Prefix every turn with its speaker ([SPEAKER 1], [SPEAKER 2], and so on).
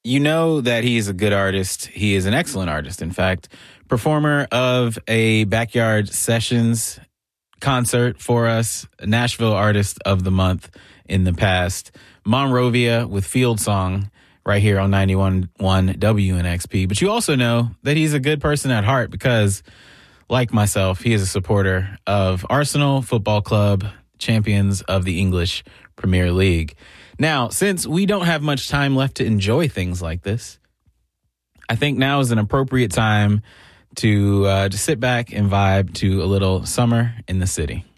[SPEAKER 1] You know that he is a good artist. He is an excellent artist, in fact. Performer of a Backyard Sessions concert for us, Nashville Artist of the Month in the past. Monrovia with Field Song right here on 91.1 WNXP. But you also know that he's a good person at heart because, like myself, he is a supporter of Arsenal Football Club, champions of the English Premier League. Now, since we don't have much time left to enjoy things like this, I think now is an appropriate time to sit back and vibe to a little Summer in the City.